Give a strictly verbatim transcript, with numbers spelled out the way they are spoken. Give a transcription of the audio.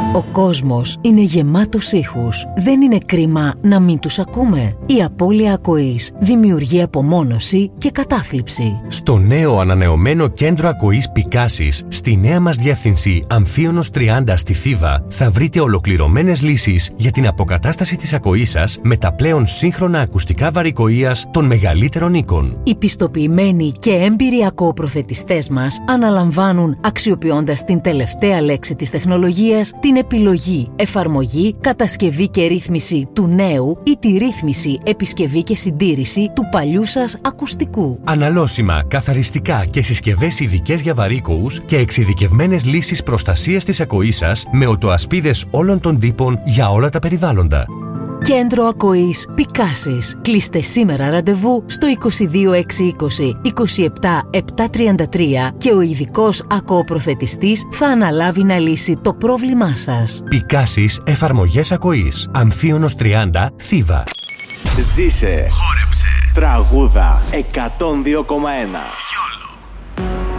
Ο κόσμος είναι γεμάτος ήχους. Δεν είναι κρίμα να μην τους ακούμε. Η απώλεια ακοής δημιουργεί απομόνωση και κατάθλιψη. Στο νέο ανανεωμένο κέντρο ακοής Πικάσης, στη νέα μας διεύθυνση Αμφίωνος τριάντα στη Θήβα, θα βρείτε ολοκληρωμένες λύσεις για την αποκατάσταση της ακοής σας με τα πλέον σύγχρονα ακουστικά βαρυκοΐας των μεγαλύτερων οίκων. Οι πιστοποιημένοι και έμπειροι ακοοπροθετιστές μας αναλαμβάνουν, αξιοποιώντας την τελευταία λέξη της τεχνολογίας, την επιλογή, εφαρμογή, κατασκευή και ρύθμιση του νέου ή τη ρύθμιση, επισκευή και συντήρηση του παλιού σας ακουστικού. Αναλώσιμα, καθαριστικά και συσκευές ειδικές για βαρύκοους και εξειδικευμένες λύσεις προστασίας της ακοής σας με οτοασπίδες όλων των τύπων για όλα τα περιβάλλοντα. Κέντρο Ακοής Πικάσης. Κλείστε σήμερα ραντεβού στο είκοσι δύο έξι είκοσι είκοσι επτά επτακόσια τριάντα τρία και ο ειδικός ακοοπροθετιστής θα αναλάβει να λύσει το πρόβλημά σας. Πικάσης εφαρμογές ακοής. Αμφίωνος τριάντα, Θήβα. Ζήσε. Χόρεψε. Τραγούδα εκατόν δύο κόμμα ένα.